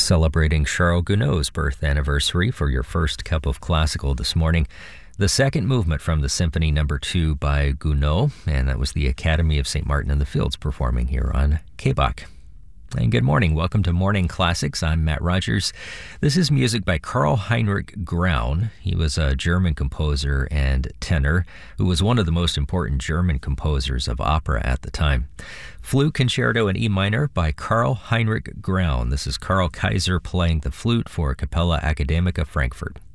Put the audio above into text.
Celebrating Charles Gounod's birth anniversary for your first cup of classical this morning. The second movement from the Symphony No. 2 by Gounod, and that was the Academy of St. Martin in the Fields performing here on KBAQ. And good morning. Welcome to Morning Classics. I'm Matt Rogers. This is music by Karl Heinrich Graun. He was a German composer and tenor who was one of the most important German composers of opera at the time. Flute Concerto in E minor by Karl Heinrich Graun. This is Karl Kaiser playing the flute for Capella Academica Frankfurt.